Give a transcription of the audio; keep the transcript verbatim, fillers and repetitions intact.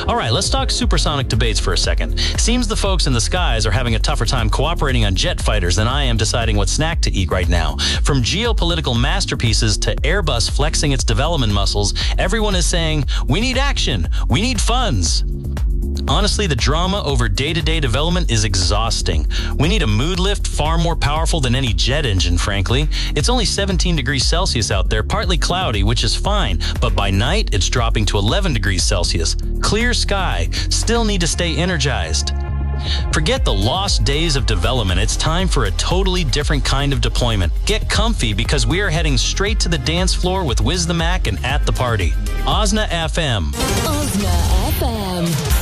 All right, let's talk supersonic debates for a second. Seems the folks in the skies are having a tougher time cooperating on jet fighters than I am deciding what snack to eat right now. From geopolitical masterpieces to Airbus flexing its development muscles, everyone is saying, we need action, we need funds. Honestly, the drama over day-to-day development is exhausting. We need a mood lift far more powerful than any jet engine, frankly. It's only seventeen degrees Celsius out there, partly cloudy, which is fine, but by night, it's dropping to eleven degrees Celsius. Clear sky. Still need to stay energized. Forget the lost days of development. It's time for a totally different kind of deployment. Get comfy because we are heading straight to the dance floor with Wiz the Mac and At the Party. O S N A F M. O S N A F M.